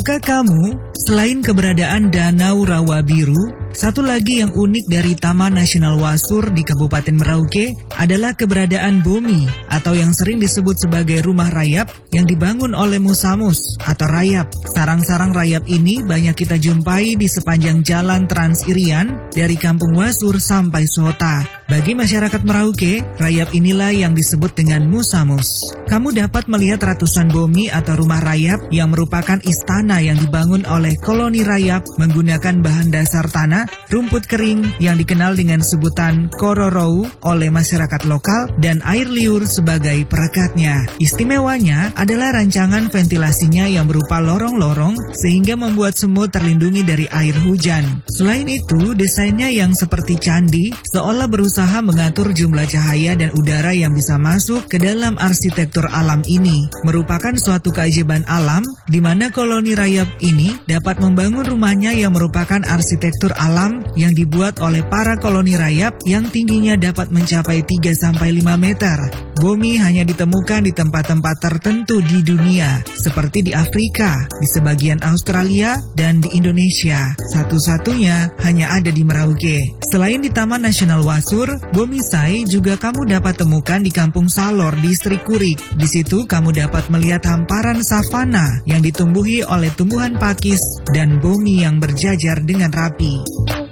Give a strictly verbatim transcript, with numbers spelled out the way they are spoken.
Tahukah kamu, selain keberadaan Danau Rawa Biru, satu lagi yang unik dari Taman Nasional Wasur di Kabupaten Merauke adalah keberadaan Bomi atau yang sering disebut sebagai rumah rayap yang dibangun oleh Musamus atau rayap. Sarang-sarang rayap ini banyak kita jumpai di sepanjang jalan Trans Irian dari Kampung Wasur sampai Sota. Bagi masyarakat Merauke, rayap inilah yang disebut dengan Musamus. Kamu dapat melihat ratusan bomi atau rumah rayap yang merupakan istana yang dibangun oleh koloni rayap menggunakan bahan dasar tanah, rumput kering yang dikenal dengan sebutan kororou oleh masyarakat lokal dan air liur sebagai perekatnya. Istimewanya adalah rancangan ventilasinya yang berupa lorong-lorong sehingga membuat semut terlindungi dari air hujan. Selain itu, desainnya yang seperti candi seolah berusaha mengatur jumlah cahaya dan udara yang bisa masuk ke dalam arsitektur alam ini. Merupakan suatu keajaiban alam di mana koloni rayap ini dapat membangun rumahnya yang merupakan arsitektur alam yang dibuat oleh para koloni rayap yang tingginya dapat mencapai tiga sampai lima meter. Bomi hanya ditemukan di tempat-tempat tertentu di dunia, seperti di Afrika, di sebagian Australia, dan di Indonesia. Satu-satunya hanya ada di Merauke. Selain di Taman Nasional Wasur, Bomisai juga kamu dapat temukan di Kampung Salor, Distrik Kurik. Di situ kamu dapat melihat hamparan savana yang ditumbuhi oleh tumbuhan pakis dan bomi yang berjajar dengan rapi.